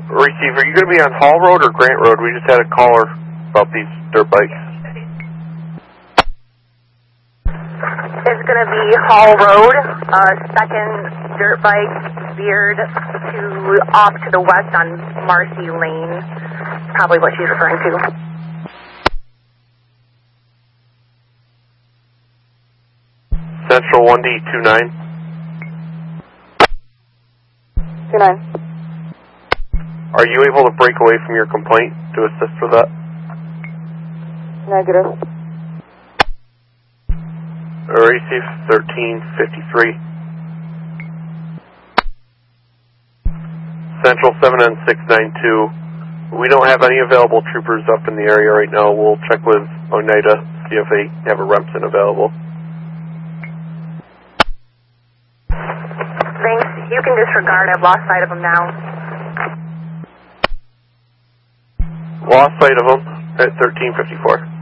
Receiver, are you going to be on Hall Road or Grant Road? We just had a caller about these dirt bikes. It's going to be Hall Road, second dirt bike veered off to the west on Marcy Lane. Probably what she's referring to. Central 1D29. 29. Are you able to break away from your complaint to assist with that? Negative. Receive 1353. Central 7N692. We don't have any available troopers up in the area right now. We'll check with Oneida, see if they have a Remsen available. Thanks. You can disregard. I've lost sight of him now. Lost sight of them at 1354.